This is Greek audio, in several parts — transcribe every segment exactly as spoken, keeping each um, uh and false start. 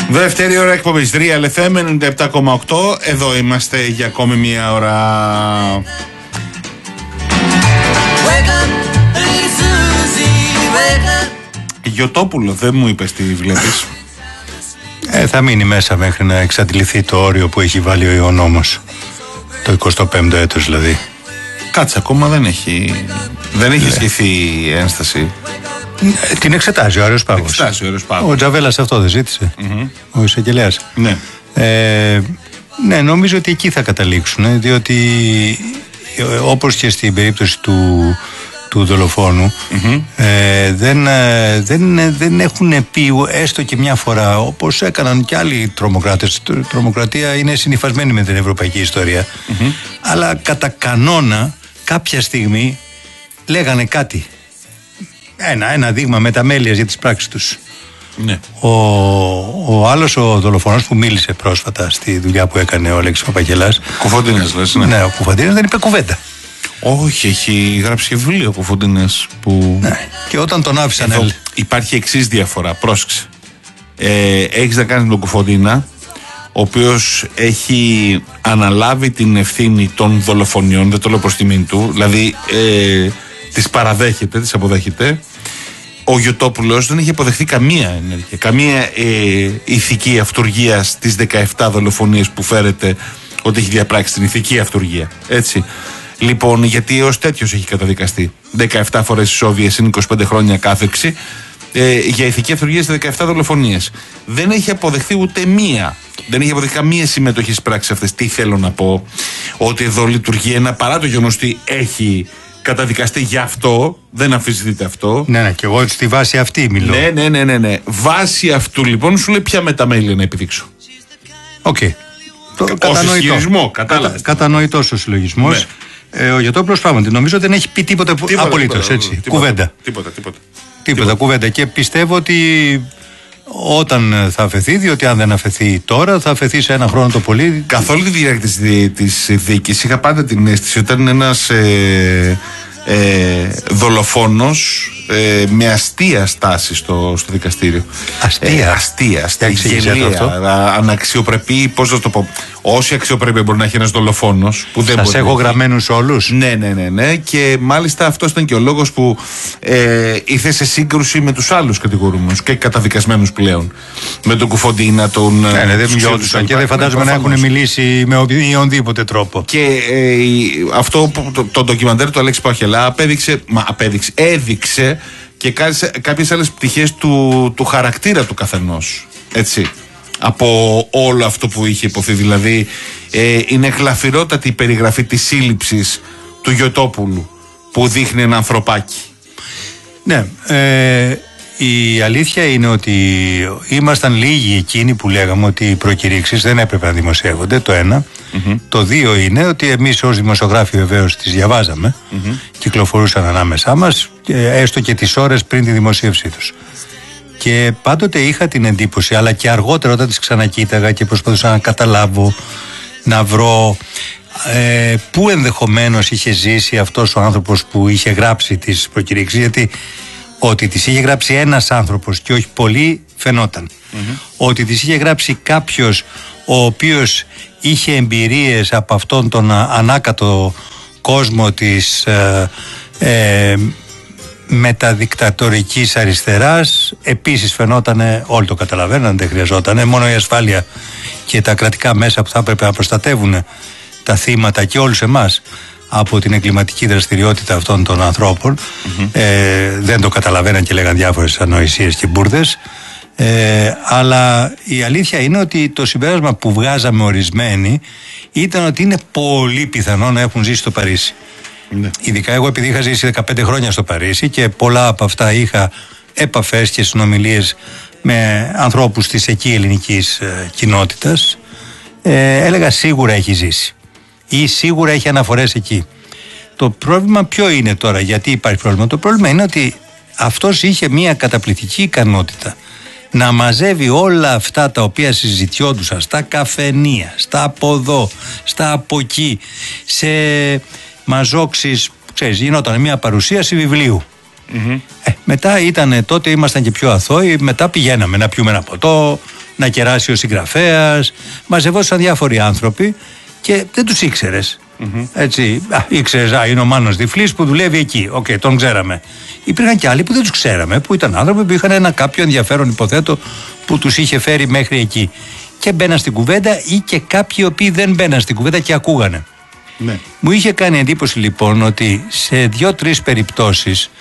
Δεύτερη ώρα εκπομπής Real εφ εμ ενενήντα επτά κόμμα οκτώ. Εδώ είμαστε για ακόμη μία ώρα. Γιωτόπουλο, δεν μου είπες τι βλέπεις. Ε, θα μείνει μέσα μέχρι να εξαντληθεί το όριο που έχει βάλει ο νόμος. Το εικοστό πέμπτο έτος δηλαδή. Κάτσε, ακόμα δεν έχει, δεν έχει ισχυθεί η ένσταση. Ε, την εξετάζει ο Άρεος Πάγος. Εξετάζει ο Άρεος Πάγος. Ο Τζαβέλας αυτό δεν ζήτησε. Mm-hmm. Ο εισαγγελέας. Ναι. Ε, ναι, νομίζω ότι εκεί θα καταλήξουν, διότι όπως και στην περίπτωση του, του δολοφόνου, mm-hmm. ε, δεν, δεν, δεν έχουν πει έστω και μια φορά, όπως έκαναν και άλλοι τρομοκράτες. Η τρομοκρατία είναι συνυφασμένη με την ευρωπαϊκή ιστορία, mm-hmm. αλλά κατά κανόνα κάποια στιγμή λέγανε κάτι. Ένα, ένα δείγμα μεταμέλειας για τις πράξεις τους. Ναι. Ο, ο άλλος ο δολοφόνος που μίλησε πρόσφατα στη δουλειά που έκανε ο Αλέξης Παπαγελάς. Κουφοντίνας λες, ναι. Ναι, ο Κουφοντίνας δεν είπε κουβέντα. Όχι, έχει γράψει και βιβλίο ο Κουφοντίνας που... Ναι. Και όταν τον άφησαν... Εδώ υπάρχει εξής διαφορά, πρόσεξε. Ε, έχεις να κάνεις με τον Κουφοντίνα, ο οποίος έχει αναλάβει την ευθύνη των δολοφονιών, δεν το λέω προς τιμήν του, δηλαδή ε, τις παραδέχεται, τις αποδέχεται. Ο Γιωτόπουλος δεν έχει αποδεχθεί καμία ενέργεια, καμία ε, ηθική αυτουργία στις δεκαεπτά δολοφονίες που φέρεται ότι έχει διαπράξει την ηθική αυτουργία. Έτσι. Λοιπόν, γιατί ως τέτοιος έχει καταδικαστεί. δεκαεπτά φορές ισόβιες, είναι είκοσι πέντε χρόνια κάθεξη ε, για ηθική αυτουργία στις δεκαεπτά δολοφονίες. Δεν έχει αποδεχθεί ούτε μία. Δεν έχει αποδεχθεί καμία συμμετοχή στις πράξεις αυτές. Τι θέλω να πω, ότι εδώ λειτουργεί ένα, παρά το γεγονός ότι έχει καταδικαστεί γι' αυτό, δεν αμφισβητείται αυτό. Ναι, ναι, και εγώ στη βάση αυτή μιλώ. Ναι, ναι, ναι, ναι, ναι. Βάση αυτού λοιπόν σου λέει ποια μεταμέλεια να επιδείξω. Οκ. Okay. Ως ισχυρισμό, κατάλαβες. Κατα, κατανοητός ο συλλογισμός. Ναι. Ε, ο Γιωτόπουλος πράγματι νομίζω δεν έχει πει τίποτα, τίποτα απολύτως, έτσι. Τίποτα, κουβέντα. Τίποτα, τίποτα. Τίποτα, τίποτα, κουβέντα. Και πιστεύω ότι όταν θα αφαιθεί, διότι αν δεν αφαιθεί τώρα, θα αφαιθεί σε ένα χρόνο το πολύ. Καθ' όλη τη διάρκεια της δίκης είχα πάντα την αίσθηση ότι ήταν ένας ε, ε, δολοφόνος ε, με αστεία στάση στο, στο δικαστήριο. Αστεία. Ε, αστεία, αστεία. Γελία, αναξιοπρεπή, πώς να το πω. Όση αξιοπρέπεια μπορεί να έχει ένας δολοφόνος που δεν Σας μπορεί. έχω γραμμένους όλους. Ναι, ναι, ναι, ναι. Και μάλιστα αυτός ήταν και ο λόγος που ε, ήρθε σε σύγκρουση με τους άλλους κατηγορούμενους και καταδικασμένους πλέον. Με τον Κουφοντίνα, τον. Ναι, ναι, δεν μιλιόντουσαν και δεν φαντάζομαι να έχουν μιλήσει με οποιονδήποτε τρόπο. Και ε, αυτό που το, το ντοκιμαντέρ του Αλέξη Παπαγελά απέδειξε, μα απέδειξε, έδειξε και κάποιες άλλες πτυχές του, του χαρακτήρα του καθενός. Έτσι. Από όλο αυτό που είχε υποθεί. Δηλαδή ε, είναι γλαφυρότατη η περιγραφή της σύλληψης του Γιωτόπουλου που δείχνει ένα ανθρωπάκι. Ναι, ε, η αλήθεια είναι ότι ήμασταν λίγοι εκείνοι που λέγαμε ότι οι προκηρύξεις δεν έπρεπε να δημοσιεύονται, το ένα. Mm-hmm. Το δύο είναι ότι εμείς ως δημοσιογράφοι βεβαίως τις διαβάζαμε, mm-hmm. κυκλοφορούσαν ανάμεσά μας, έστω και τις ώρες πριν τη δημοσίευσή τους. Και πάντοτε είχα την εντύπωση, αλλά και αργότερα όταν τις ξανακοίταγα και προσπαθούσα να καταλάβω, να βρω ε, πού ενδεχομένως είχε ζήσει αυτός ο άνθρωπος που είχε γράψει τις προκηρύξεις, γιατί ότι τις είχε γράψει ένας άνθρωπος και όχι πολλοί φαινόταν. Mm-hmm. Ότι τις είχε γράψει κάποιος ο οποίος είχε εμπειρίες από αυτόν τον ανάκατο κόσμο της ε, ε, μεταδικτατορικής αριστεράς, επίσης φαινότανε, όλοι το καταλαβαίναν, δεν χρειαζόταν, μόνο η ασφάλεια και τα κρατικά μέσα που θα έπρεπε να προστατεύουν τα θύματα και όλους εμάς από την εγκληματική δραστηριότητα αυτών των ανθρώπων, mm-hmm. ε, δεν το καταλαβαίναν και λέγαν διάφορες ανοησίες και μπουρδες, ε, αλλά η αλήθεια είναι ότι το συμπέρασμα που βγάζαμε ορισμένοι ήταν ότι είναι πολύ πιθανό να έχουν ζήσει στο Παρίσι. Ναι. Ειδικά εγώ, επειδή είχα ζήσει δεκαπέντε χρόνια στο Παρίσι και πολλά από αυτά είχα επαφές και συνομιλίες με ανθρώπους της εκεί ελληνικής ε, κοινότητας, ε, έλεγα σίγουρα έχει ζήσει ή σίγουρα έχει αναφορές εκεί. Το πρόβλημα ποιο είναι τώρα, γιατί υπάρχει πρόβλημα? Το πρόβλημα είναι ότι αυτός είχε μια καταπληκτική ικανότητα να μαζεύει όλα αυτά τα οποία συζητιόντουσαν στα καφενεία, στα από εδώ, στα από εκεί, σε μαζόξεις, ξέρεις, γινόταν μια παρουσίαση βιβλίου. Mm-hmm. Ε, μετά ήταν, τότε ήμασταν και πιο αθώοι, μετά πηγαίναμε να πιούμε ένα ποτό, να κεράσει ο συγγραφέας. Μαζευόταν διάφοροι άνθρωποι και δεν τους ήξερες. Mm-hmm. Έτσι, α, ήξερες, α, είναι ο Μάνος Διφλής που δουλεύει εκεί. Οκ, okay, τον ξέραμε. Υπήρχαν και άλλοι που δεν τους ξέραμε, που ήταν άνθρωποι που είχαν ένα κάποιο ενδιαφέρον, υποθέτω, που τους είχε φέρει μέχρι εκεί. Και μπαίναν στην κουβέντα, ή και κάποιοι οι οποίοι δεν μπαίναν στην κουβέντα και ακούγανε. Ναι. Μου είχε κάνει εντύπωση λοιπόν ότι σε δύο-τρεις περιπτώσεις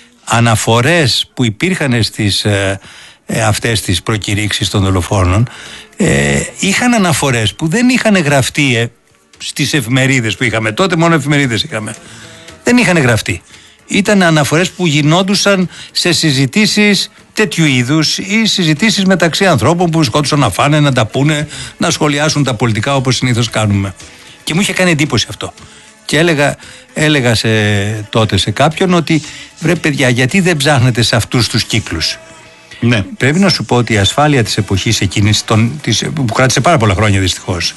αναφορές που υπήρχαν στις ε, ε, αυτές τις προκηρύξεις των δολοφόνων ε, είχαν αναφορές που δεν είχαν γραφτεί ε, στις εφημερίδες που είχαμε τότε. Μόνο εφημερίδες είχαμε, δεν είχαν γραφτεί. Ήταν αναφορές που γινόντουσαν σε συζητήσεις τέτοιου είδους ή συζητήσεις μεταξύ ανθρώπων που βρισκόντουσαν να φάνε, να τα πούνε, να σχολιάσουν τα πολιτικά όπως συνήθως κάνουμε. Και μου είχε κάνει εντύπωση αυτό. Και έλεγα, έλεγα σε, τότε σε κάποιον ότι βρε παιδιά, γιατί δεν ψάχνετε σε αυτούς τους κύκλους. Ναι. Πρέπει να σου πω ότι η ασφάλεια της εποχής εκείνης, τον, της, που κράτησε πάρα πολλά χρόνια δυστυχώς,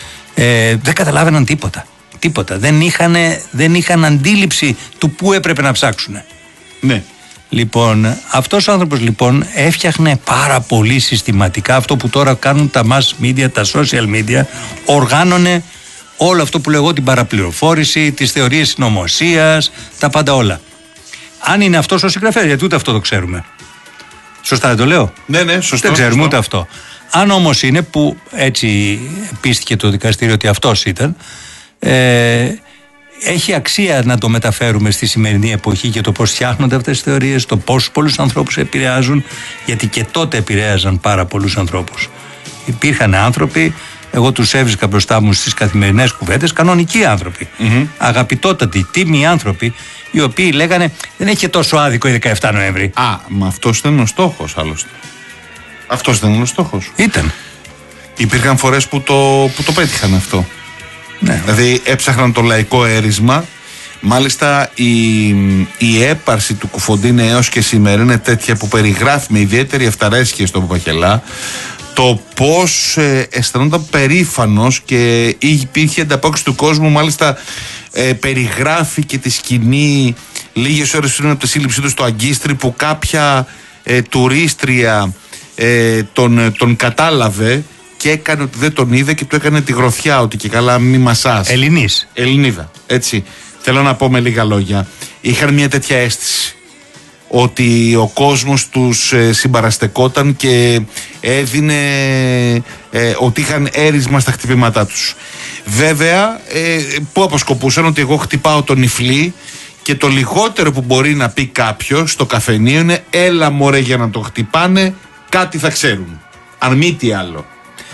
ε, δεν καταλάβαιναν τίποτα. Τίποτα. Δεν είχαν, δεν είχαν αντίληψη του πού έπρεπε να ψάξουν. Ναι. Λοιπόν, αυτός ο άνθρωπος λοιπόν έφτιαχνε πάρα πολύ συστηματικά αυτό που τώρα κάνουν τα mass media, τα social media, οργάνωνε όλο αυτό που λέγω, την παραπληροφόρηση, τις θεωρίες συνωμοσίας, τα πάντα όλα. Αν είναι αυτός ο συγγραφέας, γιατί ούτε αυτό το ξέρουμε. Σωστά δεν το λέω? Ναι, ναι, σωστό. Δεν ξέρουμε σωστό. ούτε αυτό. Αν όμως είναι, που έτσι πίστηκε το δικαστήριο ότι αυτός ήταν, ε, έχει αξία να το μεταφέρουμε στη σημερινή εποχή και το πώς φτιάχνονται αυτές τις θεωρίες, το πόσους πολλούς ανθρώπους επηρεάζουν, γιατί και τότε επηρέαζαν πάρα πολλούς ανθρώπους. Υπήρχαν άνθρωποι, εγώ τους έβρισκα μπροστά μου στις καθημερινές κουβέντες, κανονικοί άνθρωποι, mm-hmm. αγαπητότατοι, τίμοι άνθρωποι, οι οποίοι λέγανε δεν έχει τόσο άδικο η δεκαεφτά Νοέμβρη. Α, μα αυτός ήταν ο στόχος άλλωστε. Αυτός ήταν ο στόχος. Ήταν. Υπήρχαν φορές που το, που το πέτυχαν αυτό. Ναι. Δηλαδή έψαχναν το λαϊκό έρισμα. Μάλιστα η, η έπαρση του Κουφοντίνα έως και σήμερα είναι τέτοια που περιγράφει με ιδιαίτερη ευταρέσκεια στον Παπαχελά το πώς ε, αισθανόταν περήφανος και υπήρχε ανταπόκριση του κόσμου. Μάλιστα ε, περιγράφει και τη σκηνή λίγες ώρες πριν από τη σύλληψή του στο Αγκίστρι, που κάποια ε, τουρίστρια ε, τον, τον κατάλαβε και έκανε ότι δεν τον είδε και του έκανε τη γροθιά ότι και καλά μη μασάς. Ελληνής. Ελληνίδα, έτσι. Θέλω να πω με λίγα λόγια. Είχαν μια τέτοια αίσθηση ότι ο κόσμος τους ε, συμπαραστεκόταν και έδινε ε, ότι είχαν έρισμα στα χτυπήματά τους. Βέβαια, ε, που αποσκοπούσαν ότι εγώ χτυπάω τον Ιφλή και το λιγότερο που μπορεί να πει κάποιος στο καφενείο είναι έλα μωρέ για να το χτυπάνε, κάτι θα ξέρουν. Αν μη τι άλλο.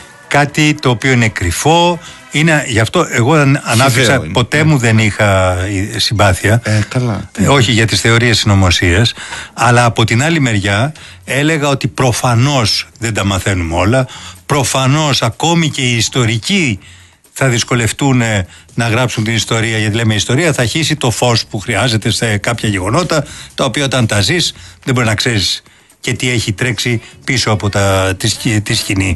Κάτι το οποίο είναι κρυφό. Είναι, γι' αυτό εγώ ανάφησα, ποτέ μου δεν είχα συμπάθεια. Ε, καλά. Ε, όχι για τις θεωρίες συνωμοσίας, αλλά από την άλλη μεριά έλεγα ότι προφανώς δεν τα μαθαίνουμε όλα. Προφανώς ακόμη και οι ιστορικοί θα δυσκολευτούν να γράψουν την ιστορία, γιατί λέμε η ιστορία θα χύσει το φως που χρειάζεται σε κάποια γεγονότα, τα οποία όταν τα ζεις δεν μπορεί να ξέρεις και τι έχει τρέξει πίσω από τα, τη, τη σκηνή.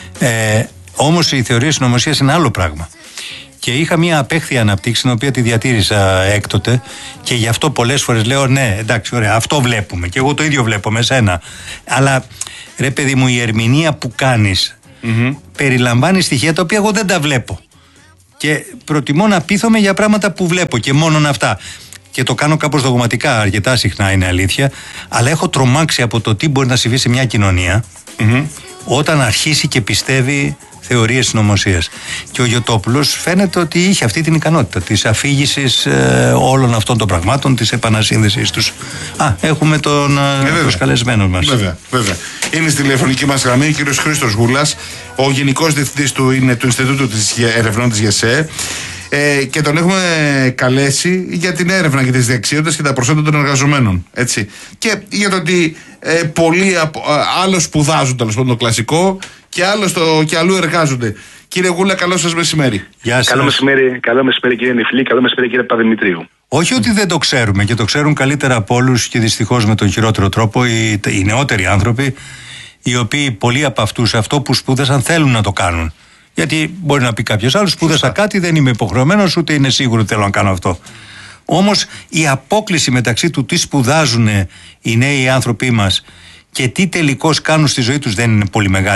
Ε, όμως η θεωρία συνωμοσίας είναι άλλο πράγμα. Και είχα μια απέχθεια αναπτύξη, την οποία τη διατήρησα έκτοτε, και γι' αυτό πολλές φορές λέω ναι, εντάξει, ωραία, αυτό βλέπουμε. Και εγώ το ίδιο βλέπω με σένα. Αλλά ρε παιδί μου, η ερμηνεία που κάνεις mm-hmm. περιλαμβάνει στοιχεία τα οποία εγώ δεν τα βλέπω. Και προτιμώ να πείθομαι για πράγματα που βλέπω και μόνον αυτά. Και το κάνω κάπως δογματικά, αρκετά συχνά είναι αλήθεια. Αλλά έχω τρομάξει από το τι μπορεί να συμβεί σε μια κοινωνία mm-hmm. όταν αρχίσει και πιστεύει θεωρίες συνωμοσίας. Και ο Γιωτόπουλος φαίνεται ότι είχε αυτή την ικανότητα της αφήγησης ε, όλων αυτών των πραγμάτων, της επανασύνδεσης τους. Α, έχουμε τον ε, προσκαλεσμένο μας. Βέβαια, βέβαια. Είναι στη τηλεφωνική μας γραμμή ο κύριος Χρήστος Γούλας, ο Γενικός Διευθυντής του, είναι, του Ινστιτούτου της Ερευνών της ΓΕΣΕ. Ε, και τον έχουμε καλέσει για την έρευνα και τις δεξιότητες και τα προσόντα των εργαζομένων. Έτσι. Και για το ότι ε, πολλοί από, ε, άλλοι σπουδάζουν τέλος πάντων το κλασικό και, άλλο στο, και αλλού εργάζονται. Κύριε Γούλα, καλό σας μεσημέρι. Γεια σας. Καλό μεσημέρι, καλό μεσημέρι κύριε Νιφλή, καλό μεσημέρι κύριε Παπαδημητρίου. Όχι ότι δεν το ξέρουμε, και το ξέρουν καλύτερα από όλους και δυστυχώς με τον χειρότερο τρόπο οι, οι νεότεροι άνθρωποι, οι οποίοι πολλοί από αυτούς αυτό που σπούδασαν θέλουν να το κάνουν. Γιατί μπορεί να πει κάποιος άλλος, σπούδασα κάτι, δεν είμαι υποχρεωμένος, ούτε είναι σίγουρο ότι θέλω να κάνω αυτό. Όμως η απόκλιση μεταξύ του τι σπουδάζουν οι νέοι άνθρωποι μας και τι τελικώς κάνουν στη ζωή τους δεν είναι πολύ μεγάλη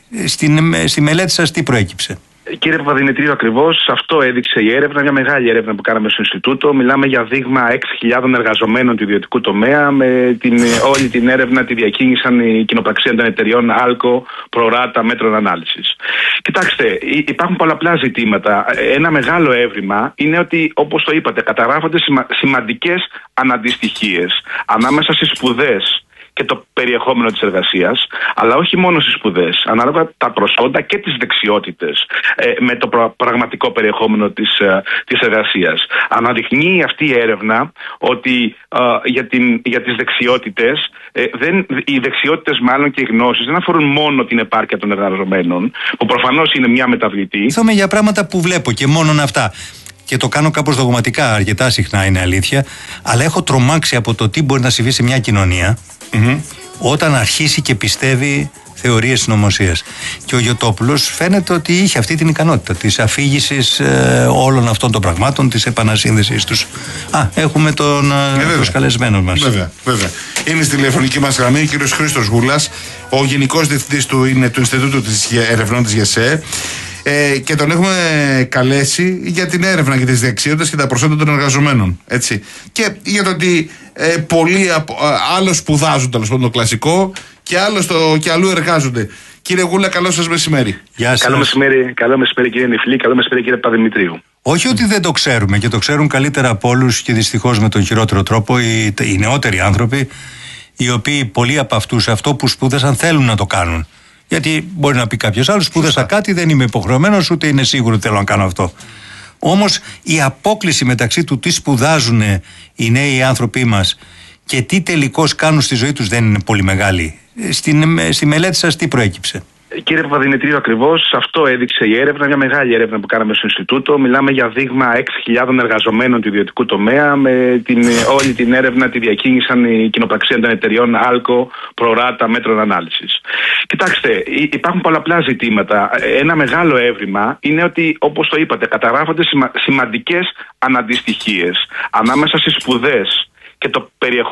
Στην, στη μελέτη σας τι προέκυψε? Κύριε Παπαδημητρίου, ακριβώς αυτό έδειξε η έρευνα, μια μεγάλη έρευνα που κάναμε στο Ινστιτούτο. Μιλάμε για δείγμα έξι χιλιάδων εργαζομένων του ιδιωτικού τομέα. Με την, όλη την έρευνα τη διακίνησαν η κοινοπραξία των εταιριών Άλκο, Προράτα, Μέτρων Ανάλυσης. Κοιτάξτε, υπάρχουν πολλαπλά ζητήματα. Ένα μεγάλο έβριμα είναι ότι, όπως το είπατε, καταγράφονται σημα, σημαντικές αναντιστοιχίες ανάμεσα στις σπουδές και το περιεχόμενο της εργασίας, αλλά όχι μόνο στις σπουδές, ανάλογα τα προσόντα και τις δεξιότητες ε, με το πρα, πραγματικό περιεχόμενο της, ε, της εργασίας. Αναδεικνύει αυτή η έρευνα ότι ε, για, την, για τις δεξιότητες, ε, δεν, οι δεξιότητες μάλλον και οι γνώσεις δεν αφορούν μόνο την επάρκεια των εργαζομένων, που προφανώς είναι μια μεταβλητή. Μιλάμε για πράγματα που βλέπω και μόνον αυτά. Και το κάνω κάπως δογματικά, αρκετά συχνά είναι αλήθεια, αλλά έχω τρομάξει από το τι μπορεί να συμβεί σε μια κοινωνία mm-hmm. όταν αρχίσει και πιστεύει θεωρίες συνωμοσίας. Και ο Γιωτόπουλος φαίνεται ότι είχε αυτή την ικανότητα της αφήγησης ε, όλων αυτών των πραγμάτων, της επανασύνδεσης τους. Α, έχουμε τον ε, προσκαλεσμένο μας. Βέβαια, βέβαια. Είναι στη τηλεφωνική μας γραμμή ο κύριος Χρήστος Γούλας, ο Γενικός Διευθυντής του, είναι, του Ινστιτούτου της Ερευνών της ΓΕΣΕ. Ε, και τον έχουμε καλέσει για την έρευνα και τις δεξιότητες και τα προσόντα των εργαζομένων. Έτσι. Και για το ότι ε, πολλοί από, ε, άλλο σπουδάζουν τέλος πάντων το κλασικό και, άλλο στο, και αλλού εργάζονται. Κύριε Γούλα, καλό σας μεσημέρι. Γεια σας. Καλό μεσημέρι, καλό μεσημέρι κύριε Νιφλή, καλό μεσημέρι κύριε Παπαδημητρίου. Όχι ότι δεν το ξέρουμε και το ξέρουν καλύτερα από όλους και δυστυχώς με τον χειρότερο τρόπο οι, οι νεότεροι άνθρωποι, οι οποίοι πολλοί από αυτούς αυτό που σπούδασαν θέλουν να το κάνουν. Γιατί μπορεί να πει κάποιος άλλος, σπούδασα κάτι, δεν είμαι υποχρεωμένος, ούτε είναι σίγουρο ότι θέλω να κάνω αυτό. Όμως η απόκλιση μεταξύ του τι σπουδάζουν οι νέοι άνθρωποι μας και τι τελικώς κάνουν στη ζωή τους δεν είναι πολύ μεγάλη. Στην, στη μελέτη σας τι προέκυψε? Κύριε Παπαδημητρίου, ακριβώς αυτό έδειξε η έρευνα, μια μεγάλη έρευνα που κάναμε στο Ινστιτούτο. Μιλάμε για δείγμα έξι χιλιάδων εργαζομένων του ιδιωτικού τομέα. Με την, όλη την έρευνα τη διακίνησαν η κοινοπραξία των εταιριών Άλκο, Προράτα, Μέτρων Ανάλυσης. Κοιτάξτε, υπάρχουν πολλαπλά ζητήματα. Ένα μεγάλο έβριμα είναι ότι, όπως το είπατε, καταγράφονται σημα, σημαντικές αναντιστοιχίες ανάμεσα στις σπουδές και το περιεχόμενο